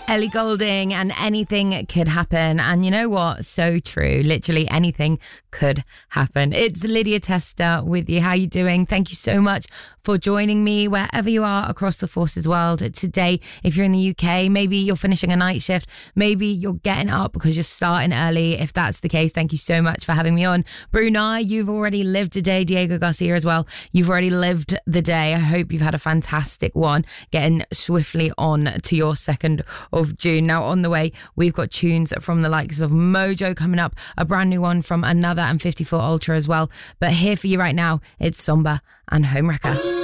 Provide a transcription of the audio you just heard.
Ellie Goulding, and anything could happen. And you know what? So true. Literally anything could happen. It's Lydia Tester with you. How are you doing? Thank you so much for joining me wherever you are across the Forces world today. If you're in the UK, maybe you're finishing a night shift. Maybe you're getting up because you're starting early. If that's the case, thank you so much for having me on. Brunei, you've already lived a day. Diego Garcia as well. You've already lived the day. I hope you've had a fantastic one, getting swiftly on to your 2nd of June. Now on the way, we've got tunes from the likes of Mojo coming up, a brand new one from Another and 54 Ultra as well. But here for you right now, it's Somber and Homewrecker.